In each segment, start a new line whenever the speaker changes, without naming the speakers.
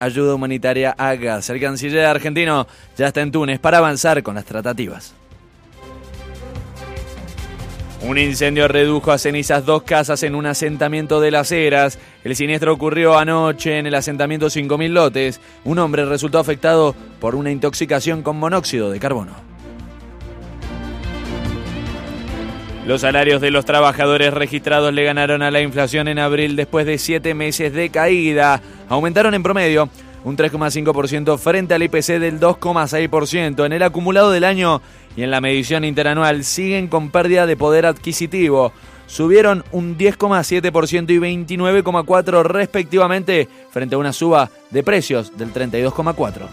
ayuda humanitaria a Gaza. El canciller argentino ya está en Túnez para avanzar con las tratativas. Un incendio redujo a cenizas 2 casas en un asentamiento de Las Heras. El siniestro ocurrió anoche en el asentamiento 5000 Lotes. Un hombre resultó afectado por una intoxicación con monóxido de carbono. Los salarios de los trabajadores registrados le ganaron a la inflación en abril después de 7 meses de caída. Aumentaron en promedio un 3,5% frente al IPC del 2,6%. En el acumulado del año y en la medición interanual siguen con pérdida de poder adquisitivo. Subieron un 10,7% y 29,4% respectivamente frente a una suba de precios del 32,4%.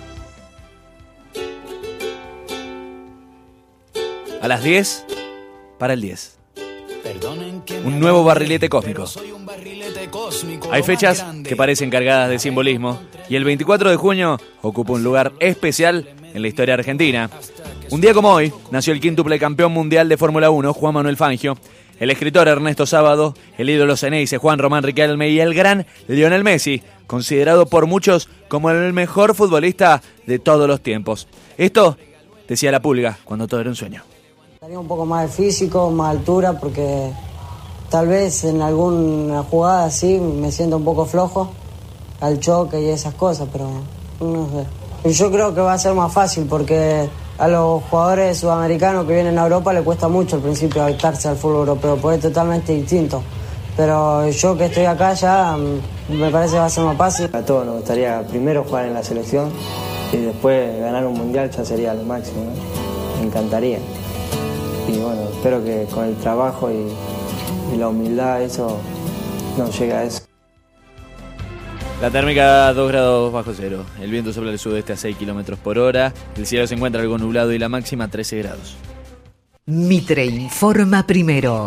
A las 10, para el 10. Un nuevo barrilete cósmico. Hay fechas que parecen cargadas de simbolismo y el 24 de junio ocupa un lugar especial en la historia argentina. Un día como hoy nació el quíntuple campeón mundial de Fórmula 1, Juan Manuel Fangio, el escritor Ernesto Sábado, el ídolo Ceneice Juan Román Riquelme y el gran Lionel Messi, considerado por muchos como el mejor futbolista de todos los tiempos. Esto decía la Pulga cuando todo era un sueño.
Daría un poco más de físico, más altura, porque tal vez en alguna jugada así me siento un poco flojo al choque y esas cosas, pero no sé. Yo creo que va a ser más fácil porque a los jugadores sudamericanos que vienen a Europa les cuesta mucho al principio adaptarse al fútbol europeo, porque es totalmente distinto. Pero yo que estoy acá ya me parece que va a ser más fácil.
A todos nos gustaría primero jugar en la selección y después ganar un mundial ya sería lo máximo, ¿no? Me encantaría. Y bueno, espero que con el trabajo y la humildad eso nos llegue a eso.
La térmica 2 grados bajo cero. El viento sopla del sudeste a 6 kilómetros por hora. El cielo se encuentra algo nublado y la máxima 13 grados.
Mitre informa primero.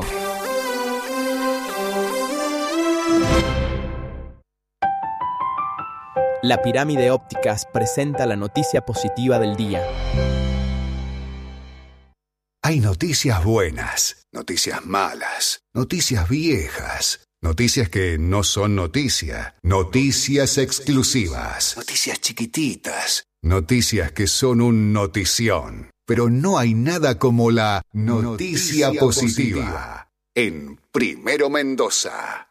La Pirámide Ópticas presenta la noticia positiva del día.
Hay noticias buenas, noticias malas, noticias viejas, noticias que no son noticia, noticias exclusivas, noticias chiquititas, noticias que son un notición. Pero no hay nada como la noticia positiva en Primero Mendoza.